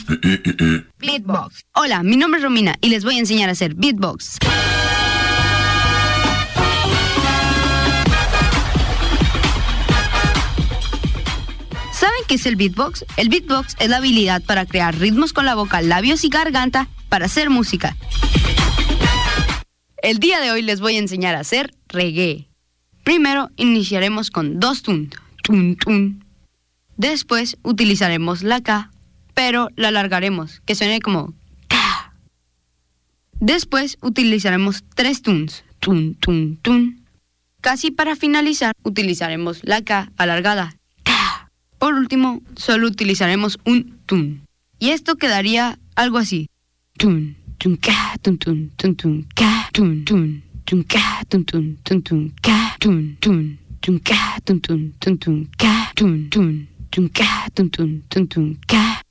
Beatbox. Hola, mi nombre es Romina y les voy a enseñar a hacer beatbox. ¿Saben qué es el beatbox? El beatbox es la habilidad para crear ritmos con la boca, labios y garganta para hacer música. El día de hoy les voy a enseñar a hacer reggae. Primero iniciaremos con 2 tun, tun, tun. Después utilizaremos la K, pero la alargaremos, que suene como K. Después utilizaremos 3 tuns, tun, tun, tun. Casi para finalizar utilizaremos la K alargada, K. Por último, solo utilizaremos un tun. Y esto quedaría algo así. Tun, tun, K, tun, tun, tun, tun, K, tun, tun, tun, K, tun, tun, tun, tun, K, tun, tun, tun, K, tun, tun, tun, tun, K, tun, tun, tun, K, tun, tun, tun, tun, K.